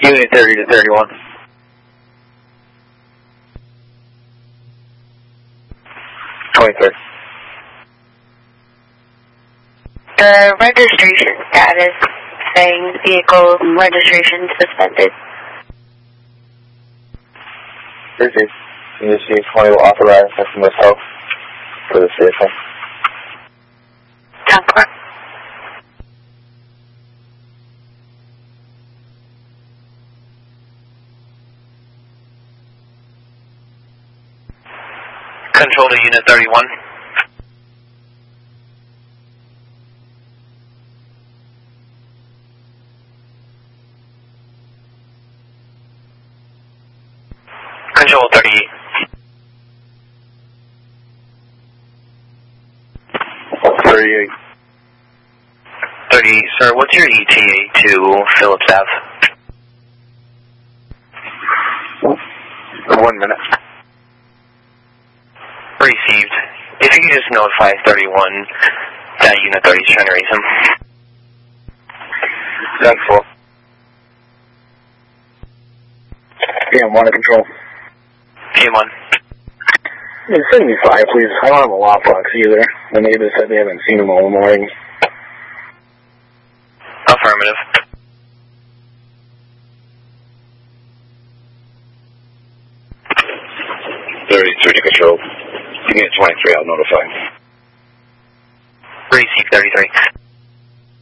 Unit 30 to 31. The registration status saying vehicle registration suspended. Received. Unit C20 will authorize customer help for this vehicle. Tanker. Control to Unit 31. Control 38. 38. 38, sir, what's your ETA to Phillips Ave? 1 minute. Received. If you could just notify 31 that Unit 30 is trying to raise him. 10-4. PM1 to control. PM1. Yeah, 75, please. I don't have a lockbox either. The neighbors said they haven't seen him all morning. Affirmative. To control. Unit 23, I'll notify. Receive 33.